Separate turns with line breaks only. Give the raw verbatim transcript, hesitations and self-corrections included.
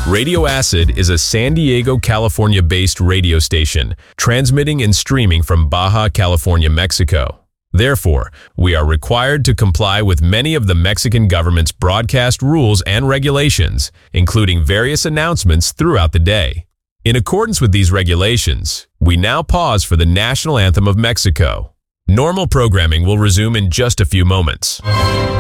Radio Acid is a San Diego, California-based radio station, transmitting and streaming from Baja California, Mexico. Therefore, we are required to comply with many of the Mexican government's broadcast rules and regulations, including various announcements throughout the day. In accordance with these regulations, we now pause for the national anthem of Mexico. Normal programming will resume in just a few moments.